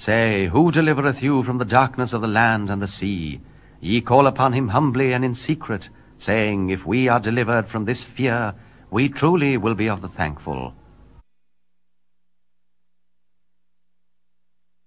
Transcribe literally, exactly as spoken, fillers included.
Say, who delivereth you from the darkness of the land and the sea? Ye call upon him humbly and in secret, saying, If we are delivered from this fear, we truly will be of the thankful.